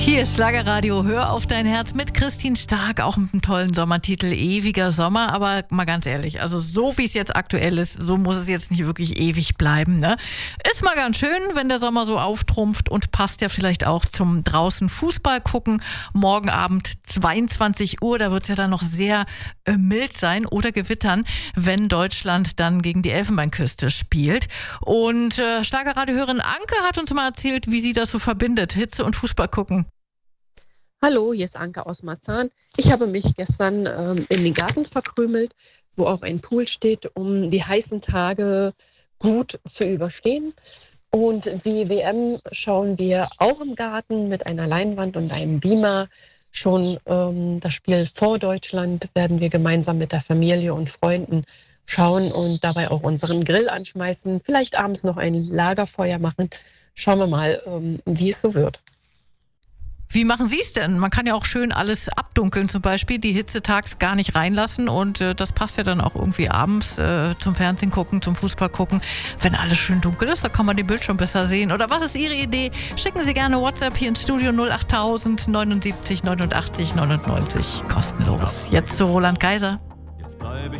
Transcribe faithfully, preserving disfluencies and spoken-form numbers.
Hier ist Schlagerradio, hör auf dein Herz mit Christine Stark, auch mit einem tollen Sommertitel, Ewiger Sommer. Aber mal ganz ehrlich, also so wie es jetzt aktuell ist, so muss es jetzt nicht wirklich ewig bleiben, ne? Ist mal ganz schön, wenn der Sommer so auftrumpft und passt ja vielleicht auch zum draußen Fußball gucken. Morgen Abend zweiundzwanzig Uhr, da wird es ja dann noch sehr äh, mild sein oder gewittern, wenn Deutschland dann gegen die Elfenbeinküste spielt. Und äh, Schlagerradiohörerin Anke hat uns mal erzählt, wie sie das so verbindet, Hitze und Fußball gucken. Hallo, hier ist Anke aus Marzahn. Ich habe mich gestern ähm, in den Garten verkrümelt, wo auch ein Pool steht, um die heißen Tage gut zu überstehen. Und die W M schauen wir auch im Garten mit einer Leinwand und einem Beamer. Schon ähm, das Spiel vor Deutschland werden wir gemeinsam mit der Familie und Freunden schauen und dabei auch unseren Grill anschmeißen. Vielleicht abends noch ein Lagerfeuer machen. Schauen wir mal, ähm, wie es so wird. Wie machen Sie es denn? Man kann ja auch schön alles abdunkeln, zum Beispiel die Hitze tags gar nicht reinlassen und äh, das passt ja dann auch irgendwie abends äh, zum Fernsehen gucken, zum Fußball gucken. Wenn alles schön dunkel ist, da kann man den Bildschirm besser sehen. Oder was ist Ihre Idee? Schicken Sie gerne WhatsApp hier ins Studio null acht tausend neunundsiebzig neunundachtzig neunundneunzig kostenlos. Jetzt zu Roland Kaiser. Jetzt bleib ich